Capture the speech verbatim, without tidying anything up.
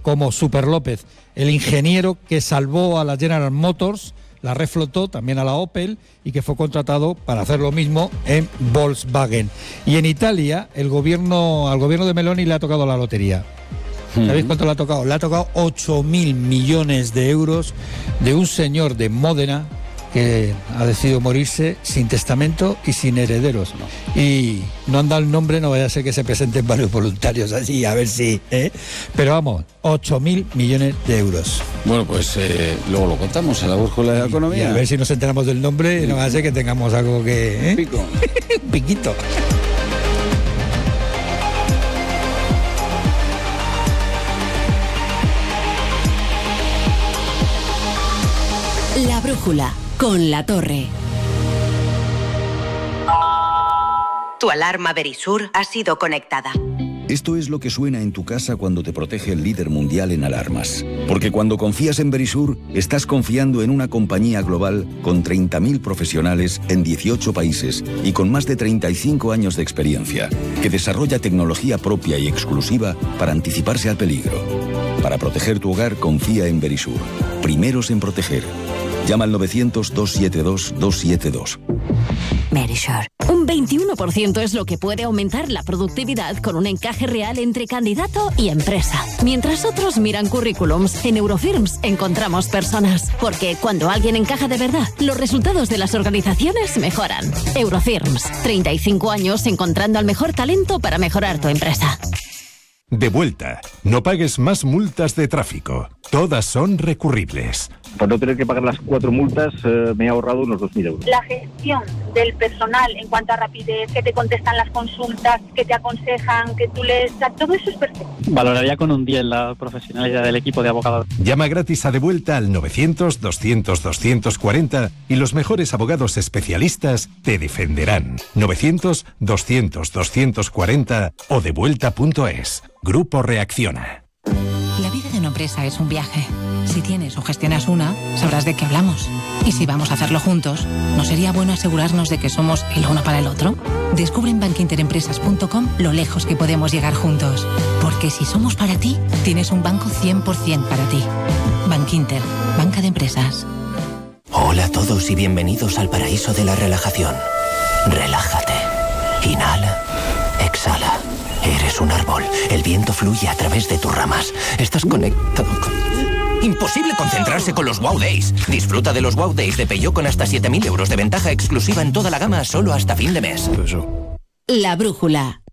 como Super López, el ingeniero que salvó a la General Motors, la reflotó también a la Opel y que fue contratado para hacer lo mismo en Volkswagen. Y en Italia, el gobierno, al gobierno de Meloni le ha tocado la lotería. ¿Sabéis cuánto le ha tocado? Le ha tocado ocho mil millones de euros de un señor de Módena que ha decidido morirse sin testamento y sin herederos. Y no han dado el nombre, no vaya a ser que se presenten varios voluntarios así, a ver si... ¿eh? Pero vamos, ocho mil millones de euros. Bueno, pues eh, luego lo contamos en la Brújula de la Economía. Y a ver si nos enteramos del nombre y no vaya a ser que tengamos algo que... ¿eh? Pico. Un piquito. La Brújula, con La Torre. Tu alarma Verisur ha sido conectada. Esto es lo que suena en tu casa cuando te protege el líder mundial en alarmas. Porque cuando confías en Verisur, estás confiando en una compañía global con treinta mil profesionales en dieciocho países y con más de treinta y cinco años de experiencia, que desarrolla tecnología propia y exclusiva para anticiparse al peligro. Para proteger tu hogar, confía en Verisur. Primeros en proteger. Llama al novecientos, doscientos setenta y dos, doscientos setenta y dos. Verisur. Un veintiuno por ciento es lo que puede aumentar la productividad con un encaje real entre candidato y empresa. Mientras otros miran currículums, en Eurofirms encontramos personas. Porque cuando alguien encaja de verdad, los resultados de las organizaciones mejoran. Eurofirms. treinta y cinco años encontrando al mejor talento para mejorar tu empresa. De vuelta. No pagues más multas de tráfico. Todas son recurribles. Por no tener que pagar las cuatro multas, eh, me he ahorrado unos dos mil euros. La gestión del personal en cuanto a rapidez, que te contestan las consultas, que te aconsejan, que tú les... Todo eso es perfecto. Valoraría con un diez la profesionalidad del equipo de abogados. Llama gratis a De Vuelta al novecientos, doscientos, doscientos cuarenta y los mejores abogados especialistas te defenderán. novecientos, doscientos, doscientos cuarenta o devuelta punto es. Grupo Reacciona. La vida de una empresa es un viaje. Si tienes o gestionas una, sabrás de qué hablamos. Y si vamos a hacerlo juntos, ¿no sería bueno asegurarnos de que somos el uno para el otro? Descubre en bankinterempresas punto com lo lejos que podemos llegar juntos. Porque si somos para ti, tienes un banco cien por ciento para ti. Bankinter, banca de empresas. Hola a todos y bienvenidos al paraíso de la relajación. Relájate. Inhala. Exhala. Eres un árbol. El viento fluye a través de tus ramas. Estás conectado con... Imposible concentrarse con los Wow Days. Disfruta de los Wow Days de Peugeot con hasta siete mil euros de ventaja exclusiva en toda la gama solo hasta fin de mes. La Brújula.